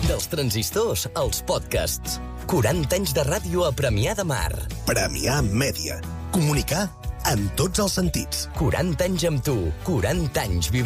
Dels transistors als podcasts. 40 anys de ràdio a Premià de Mar. Premià Mèdia. Comunicar en tots els sentits. 40 anys amb tu. 40 anys vivent.